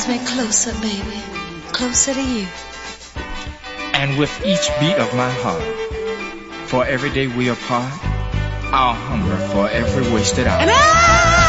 Me closer, baby, closer to you. And with each beat of my heart, for every day we apart, I'll hunger for every wasted hour.